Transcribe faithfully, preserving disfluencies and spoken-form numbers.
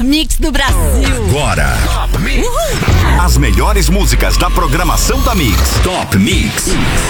melhor mix do Brasil. Agora, Top Mix. as melhores músicas da programação da Mix. Top Mix.